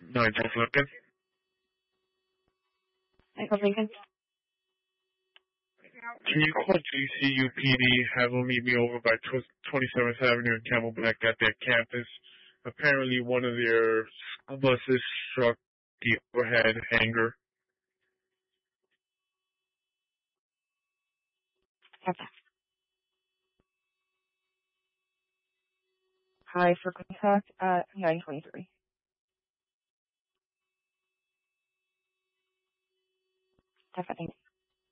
North Lincoln. North Lincoln. Can you call GCUPD, have them meet me over by 27th Avenue and Camelback at their campus? Apparently one of their school buses struck the overhead hangar. Okay. Hi, for contact at 923. Okay, thanks.